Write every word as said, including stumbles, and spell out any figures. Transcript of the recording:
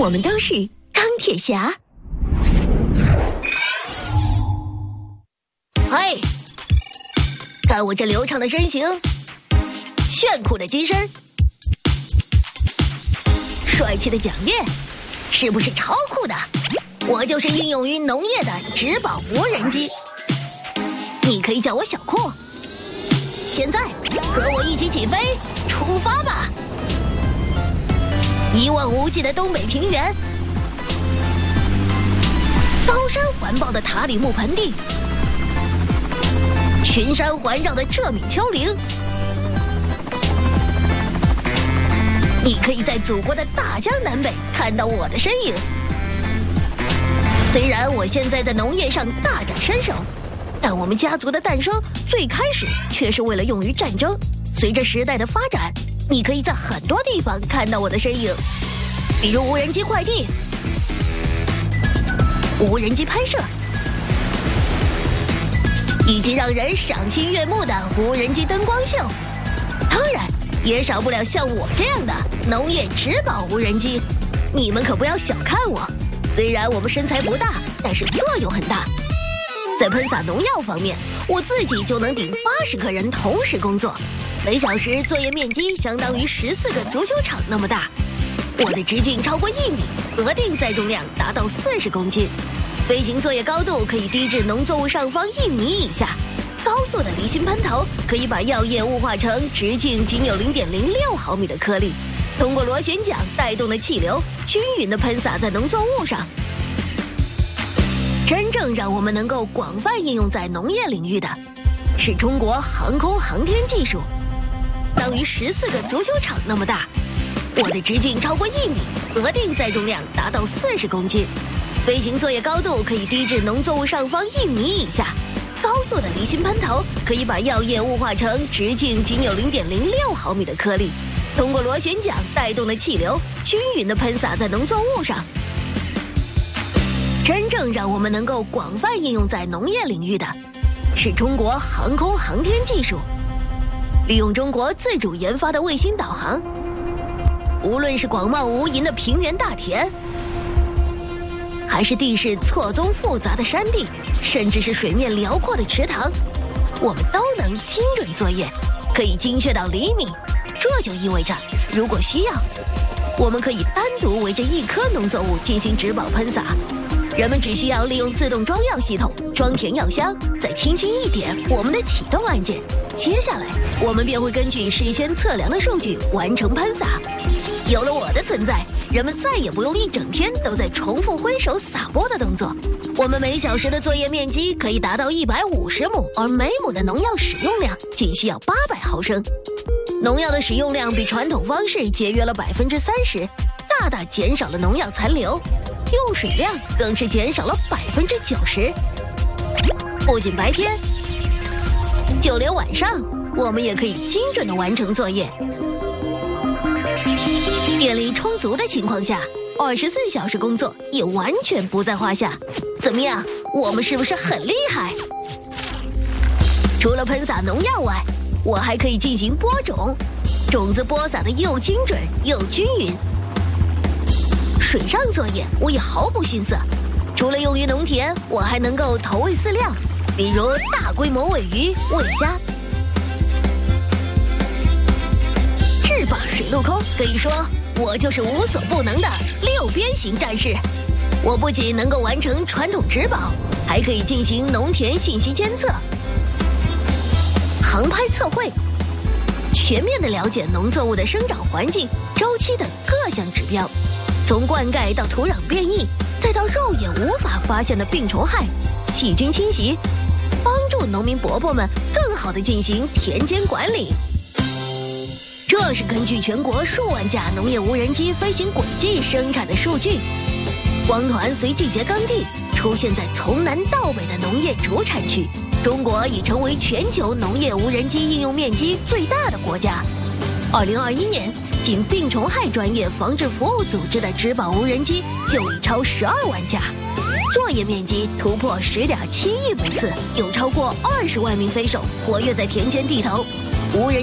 我们都是钢铁侠。嘿，看我这流畅的身形，炫酷的机身，帅气的桨叶，是不是超酷的？我就是应用于农业的植保无人机，你可以叫我小酷。现在和我一起起飞，出发吧！一望无际的东北平原，高山环抱的塔里木盆地，群山环绕的浙闽丘陵，你可以在祖国的大江南北看到我的身影。虽然我现在在农业上大展身手，但我们家族的诞生最开始却是为了用于战争。随着时代的发展，你可以在很多地方看到我的身影，比如无人机快递、无人机拍摄，以及让人赏心悦目的无人机灯光秀。当然，也少不了像我这样的农业植保无人机。你们可不要小看我，虽然我们身材不大，但是作用很大。在喷洒农药方面，我自己就能顶八十个人同时工作，每小时作业面积相当于十四个足球场那么大。我的直径超过一米，额定载重量达到四十公斤，飞行作业高度可以低至农作物上方一米以下。高速的离心喷头可以把药液雾化成直径仅有零点零六毫米的颗粒，通过螺旋桨带动的气流均匀地喷洒在农作物上。真正让我们能够广泛应用在农业领域的，是中国航空航天技术，相当于十四个足球场那么大。我的直径超过一米，额定载重量达到四十公斤，飞行作业高度可以低至农作物上方一米以下。高速的离心喷头可以把药液雾化成直径仅有零点零六毫米的颗粒，通过螺旋桨带动的气流均匀地喷洒在农作物上。真正让我们能够广泛应用在农业领域的，是中国航空航天技术，利用中国自主研发的卫星导航，无论是广袤无垠的平原大田，还是地势错综复杂的山地，甚至是水面辽阔的池塘，我们都能精准作业，可以精确到厘米。这就意味着，如果需要，我们可以单独围着一棵农作物进行植保喷洒。人们只需要利用自动装药系统装填药箱，再轻轻一点我们的启动按键，接下来我们便会根据事先测量的数据完成喷洒。有了我的存在，人们再也不用一整天都在重复挥手撒播的动作。我们每小时的作业面积可以达到一百五十亩，而每亩的农药使用量仅需要八百毫升。农药的使用量比传统方式节约了百分之三十，大大减少了农药残留。用水量更是减少了百分之九十。不仅白天，就连晚上，我们也可以精准地完成作业。电力充足的情况下，二十四小时工作也完全不在话下。怎么样，我们是不是很厉害？除了喷洒农药外，我还可以进行播种，种子播撒的又精准又均匀。水上作业我也毫不逊色，除了用于农田，我还能够投喂饲料，比如大规模喂鱼、喂虾。制霸水陆空，可以说我就是无所不能的六边形战士。我不仅能够完成传统植保，还可以进行农田信息监测、航拍测绘，全面地了解农作物的生长环境、周期等各项指标。从灌溉到土壤变异，再到肉眼无法发现的病虫害、细菌侵袭，帮助农民伯伯们更好地进行田间管理。这是根据全国数万架农业无人机飞行轨迹生产的数据。光团随季节耕地，出现在从南到北的农业主产区。中国已成为全球农业无人机应用面积最大的国家。二零二一年，仅病虫害专业防治服务组织的植保无人机就已超十二万架，作业面积突破十点七亿亩次，有超过二十万名飞手活跃在田间地头。无人